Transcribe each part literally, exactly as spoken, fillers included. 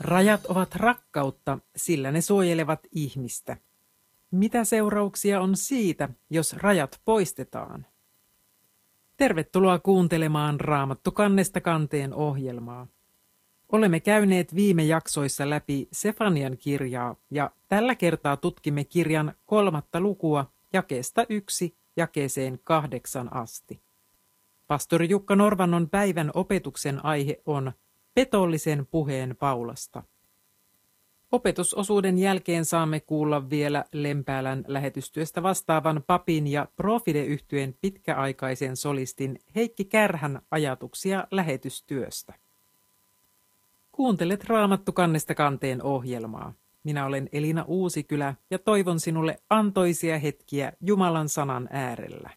Rajat ovat rakkautta, sillä ne suojelevat ihmistä. Mitä seurauksia on siitä, jos rajat poistetaan? Tervetuloa kuuntelemaan Raamattu kannesta kanteen ohjelmaa. Olemme käyneet viime jaksoissa läpi Sefanian kirjaa ja tällä kertaa tutkimme kirjan kolmatta lukua jakeesta yksi jakeeseen kahdeksan asti. Pastori Jukka Norvannon päivän opetuksen aihe on petollisen puheen Paulasta. Opetusosuuden jälkeen saamme kuulla vielä Lempäälän lähetystyöstä vastaavan papin ja Profide-yhtyeen pitkäaikaisen solistin Heikki Kärhän ajatuksia lähetystyöstä. Kuuntelet Raamattu kannesta kanteen ohjelmaa. Minä olen Elina Uusikylä ja toivon sinulle antoisia hetkiä Jumalan sanan äärellä.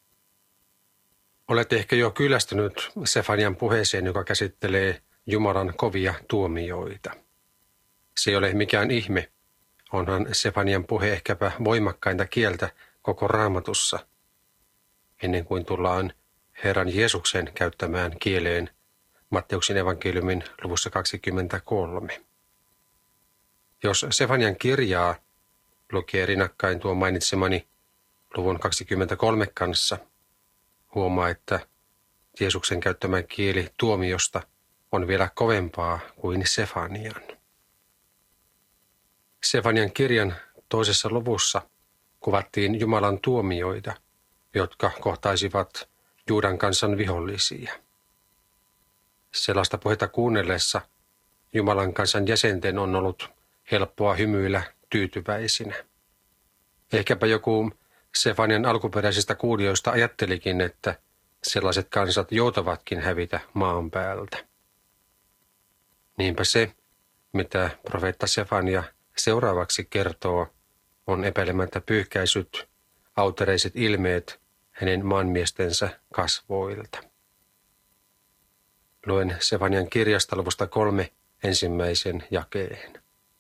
Olet ehkä jo kyllästynyt Sefanian puheeseen, joka käsittelee Jumalan kovia tuomioita. Se ei ole mikään ihme. Onhan Sefanian puhe ehkäpä voimakkainta kieltä koko Raamatussa, ennen kuin tullaan Herran Jeesuksen käyttämään kieleen Matteuksen evankeliumin luvussa kaksikymmentäkolme. Jos Sefanian kirjaa lukee rinnakkain tuon mainitsemani luvun kaksikymmentäkolme kanssa, huomaa, että Jeesuksen käyttämä kieli tuomiosta on vielä kovempaa kuin Sefanian. Sefanian kirjan toisessa luvussa kuvattiin Jumalan tuomioita, jotka kohtaisivat Juudan kansan vihollisia. Sellaista puhetta kuunnellessa Jumalan kansan jäsenten on ollut helppoa hymyillä tyytyväisinä. Ehkäpä joku Sefanian alkuperäisistä kuulijoista ajattelikin, että sellaiset kansat joutavatkin hävitä maan päältä. Niinpä se, mitä profeetta Sefania seuraavaksi kertoo, on epäilemättä pyyhkäisyt, autereiset ilmeet hänen maanmiestensä kasvoilta. Luen Sefanian kirjasta luvusta kolme ensimmäisen jakeen.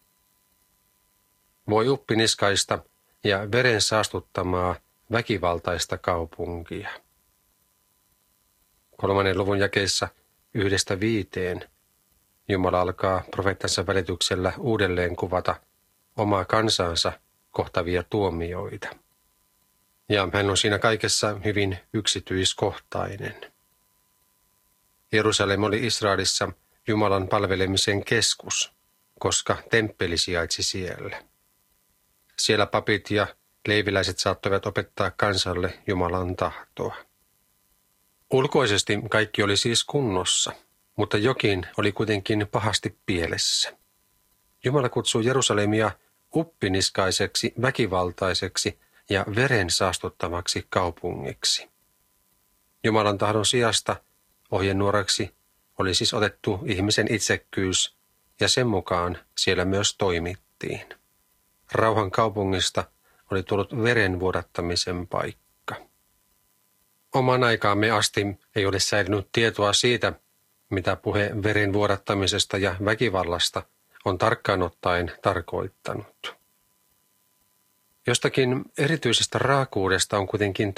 Voi uppiniskaista ja veren saastuttamaa väkivaltaista kaupunkia. Kolmannen luvun jakeessa yhdestä viiteen Jumala alkaa profeettansa välityksellä uudelleen kuvata omaa kansansa kohtavia tuomioita. Ja hän on siinä kaikessa hyvin yksityiskohtainen. Jerusalem oli Israelissa Jumalan palvelemisen keskus, koska temppeli sijaitsi siellä. Siellä papit ja leiviläiset saattoivat opettaa kansalle Jumalan tahtoa. Ulkoisesti kaikki oli siis kunnossa, mutta jokin oli kuitenkin pahasti pielessä. Jumala kutsuu Jerusalemia uppiniskaiseksi, väkivaltaiseksi ja veren saastuttamaksi kaupungiksi. Jumalan tahdon sijasta ohjenuoraksi oli siis otettu ihmisen itsekkyys ja sen mukaan siellä myös toimittiin. Rauhan kaupungista oli tullut veren vuodattamisen paikka. Oman aikaamme asti ei ole säilynyt tietoa siitä, mitä puhe veren vuodattamisesta ja väkivallasta on tarkkaan ottaen tarkoittanut. Jostakin erityisestä raakuudesta on kuitenkin